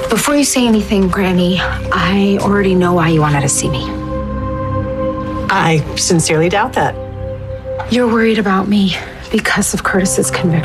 Before you say anything, Granny, I already know why you wanted to see me. I sincerely doubt that. You're worried about me because of Curtis's conviction.